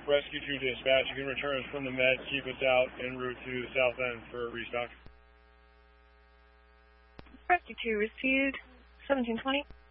Rescue 2 dispatch, you can return us from the med, keep us out en route to the south end for restock. Rescue 2 received 1720.